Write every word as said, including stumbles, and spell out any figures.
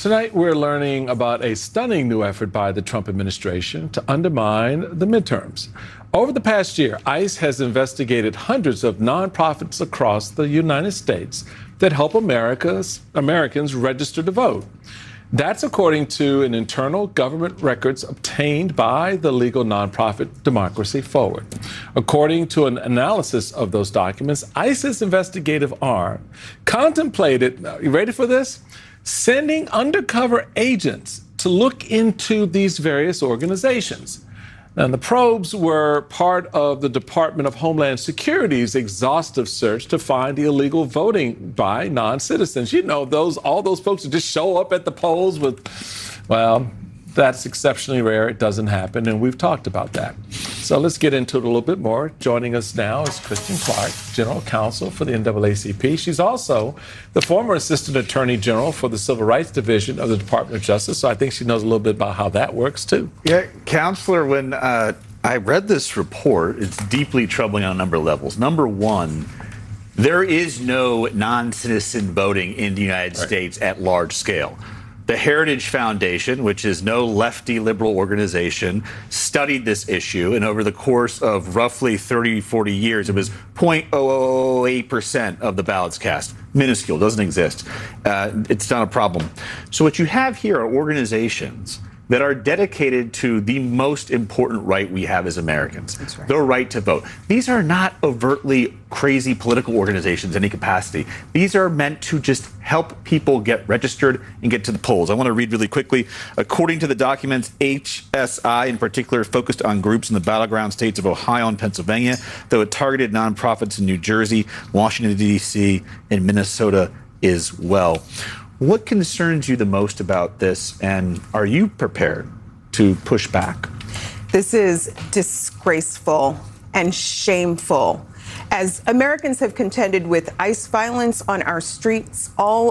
Tonight, we're learning about a stunning new effort by the Trump administration to undermine the midterms. Over the past year, ICE has investigated hundreds of nonprofits across the United States that help America's, Americans register to vote. That's according to an internal government records obtained by the legal nonprofit Democracy Forward. According to an analysis of those documents, ICE's investigative arm contemplated, you ready for this? Sending undercover agents to look into these various organizations. And the probes were part of the Department of Homeland Security's exhaustive search to find illegal voting by non-citizens. You know, those all those folks who just show up at the polls with, well, that's exceptionally rare. It doesn't happen, and we've talked about that. So let's get into it a little bit more. Joining us now is Kristen Clarke, General Counsel for the N double A C P. She's also the former Assistant Attorney General for the Civil Rights Division of the Department of Justice, so I think she knows a little bit about how that works, too. Yeah, Counselor, when uh, I read this report, it's deeply troubling on a number of levels. Number one, there is no non-citizen voting in the United right. States at large scale. The Heritage Foundation, which is no lefty liberal organization, studied this issue, and over the course of roughly thirty, forty years, it was zero point zero zero eight percent of the ballots cast. Minuscule, doesn't exist. Uh, it's not a problem. So what you have here are organizations that are dedicated to the most important right we have as Americans, right. the right to vote. These are not overtly crazy political organizations in any capacity. These are meant to just help people get registered and get to the polls. I want to read really quickly. According to the documents, H S I in particular focused on groups in the battleground states of Ohio and Pennsylvania, though it targeted nonprofits in New Jersey, Washington, D C, and Minnesota as well. What concerns you the most about this, and are you prepared to push back? This is disgraceful and shameful. As Americans have contended with ICE violence on our streets all